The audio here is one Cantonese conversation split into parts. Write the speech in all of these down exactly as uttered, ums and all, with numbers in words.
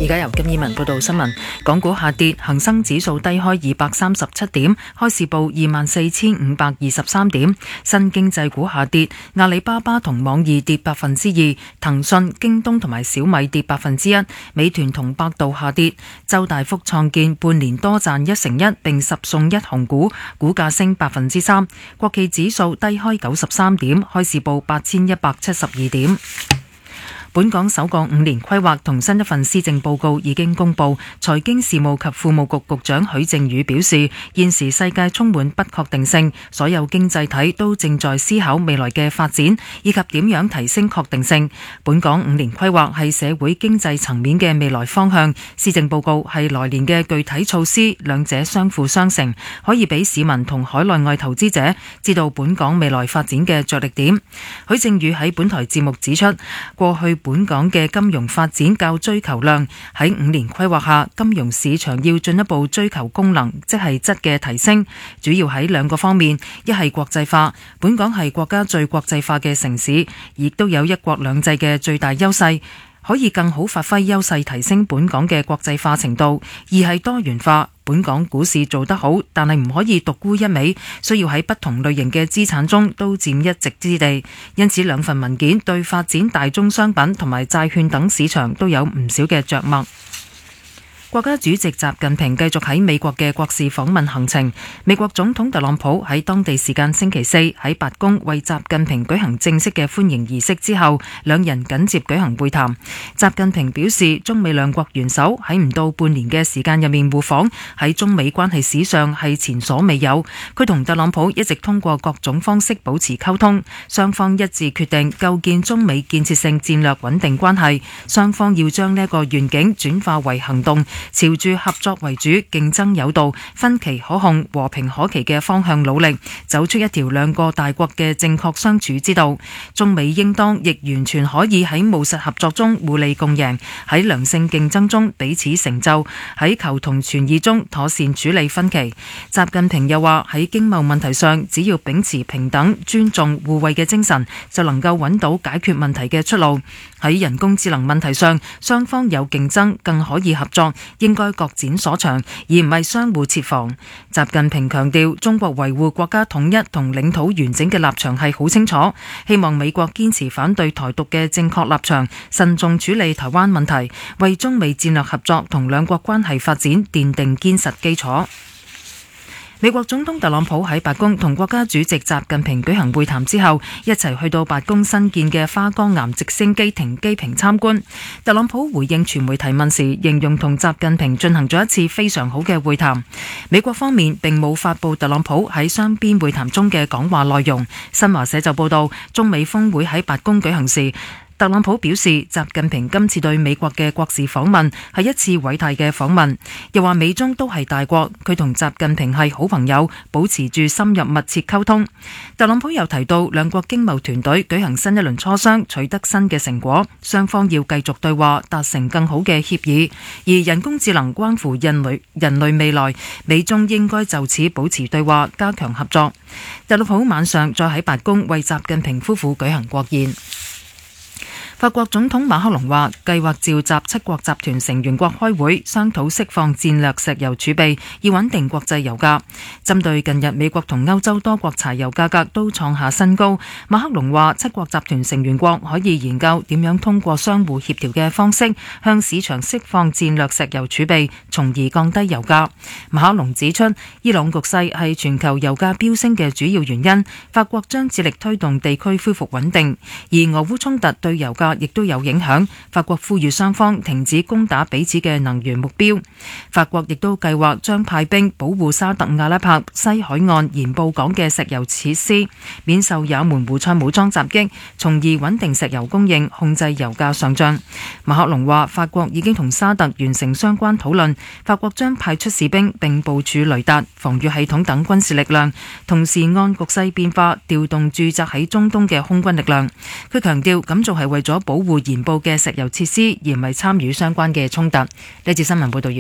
而家由金燕文報道新聞。港股下跌，恒生指數低開二百三十七點，開市報二萬四千五百二十三點。新經濟股下跌，阿里巴巴同網易跌百分之二，騰訊、京東同埋小米跌百分之一，美團同百度下跌。周大福創建半年多賺一成一，並十送一紅股，股價升百分之三。國企指數低開九十三點，開市報八千一百七十二點。本港首個五年規劃同新一份施政報告已經公布，財經事務及庫務局局長許正宇表示，現時世界充滿不確定性，所有經濟體都正在思考未來嘅發展以及點樣提升確定性。本港五年規劃係社會經濟層面嘅未來方向，施政報告係來年嘅具體措施，兩者相輔相成，可以俾市民同海內外投資者知道本港未來發展嘅着力點。許正宇喺本台節目指出，過去本港嘅金融發展較追求量，喺五年規劃下，金融市場要進一步追求功能，即係質嘅提升，主要喺兩個方面，一係國際化，本港係國家最國際化嘅城市，亦都有一國兩制嘅最大優勢，可以更好發揮優勢，提升本港嘅國際化程度。二係多元化，本港股市做得好，但係唔可以獨沽一味，需要喺不同類型嘅資產中都佔一席之地。因此兩份文件對發展大宗商品同埋債券等市場都有唔少嘅着墨。國家主席習近平繼續喺美國嘅國事訪問行程。美國總統特朗普喺當地時間星期四喺白宮為習近平舉行正式嘅歡迎儀式之後，兩人緊接舉行會談。習近平表示，中美兩國元首喺唔到半年嘅時間入面互訪，喺中美關係史上係前所未有。佢同特朗普一直通過各種方式保持溝通，雙方一致決定構建中美建設性戰略穩定關係，雙方要將呢一個願景轉化為行動，朝住合作為主、競爭有道、分歧可控、和平可期嘅方向努力，走出一條兩個大國嘅正確相處之道。中美應當亦完全可以喺務實合作中互利共贏，喺良性競爭中彼此成就，喺求同存異中妥善處理分歧。習近平又話，喺經貿問題上，只要秉持平等、尊重、互惠嘅精神，就能夠揾到解決問題嘅出路。喺人工智能問題上，雙方有競爭，更可以合作，應該各展所長，而唔係相互設防。習近平強調，中國維護國家統一同領土完整嘅立場係好清楚，希望美國堅持反對台獨嘅正確立場，慎重處理台灣問題，為中美戰略合作同兩國關係發展奠定堅實基礎。美國總統特朗普喺白宮同國家主席習近平舉行會談之後，一齊去到白宮新建嘅花崗岩直升機停機坪參觀。特朗普回應傳媒提問時，形容同習近平進行咗一次非常好嘅會談。美國方面並冇發布特朗普喺雙邊會談中嘅講話內容。新華社就報道，中美峰會喺白宮舉行時，特朗普表示，習近平今次對美國嘅國事訪問係一次偉大嘅訪問，又話美中都係大國，佢同習近平係好朋友，保持住深入密切溝通。特朗普又提到，兩國經貿團隊舉行新一輪磋商，取得新嘅成果，雙方要繼續對話，達成更好嘅協議。而人工智能關乎人類人類未來，美中應該就此保持對話，加強合作。特朗普晚上再喺白宮為習近平夫婦舉行國宴。法國總統馬克龍話，計劃召集七國集團成員國開會，商討釋放戰略石油儲備，以穩定國際油價。針對近日美國同歐洲多國柴油價格都創下新高，馬克龍話，七國集團成員國可以研究點樣通過相互協調嘅方式，向市場釋放戰略石油儲備，從而降低油價。馬克龍指出，伊朗局勢係全球油價飆升嘅主要原因，法國將致力推動地區恢復穩定，而俄烏衝突對油價亦都有影響，法國呼籲雙方停止攻打彼此嘅能源目標。法國亦都計劃將派兵保護沙特阿拉伯西海岸鹽布港嘅石油設施，免受也門胡塞武裝襲擊，從而穩定石油供應，控制油價上漲。馬克龍話，法國已經同沙特完成相關討論，法國將派出士兵並部署雷達、防禦系統等軍事力量，同時按局勢變化調動駐紮喺中東嘅空軍力量。佢強調，咁做係為咗保護鹽布嘅石油設施，而唔係參與相關嘅衝突。呢節新聞報道完。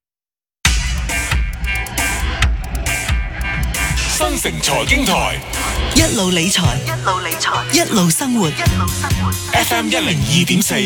新城財經台， 一路理財，一路理財，一路生活。 F M 一零二點四